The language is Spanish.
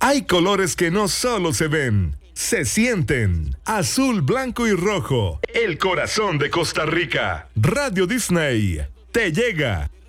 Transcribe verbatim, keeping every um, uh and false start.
Hay colores que no solo se ven, se sienten. Azul, blanco y rojo. El corazón de Costa Rica. Radio Disney te llega.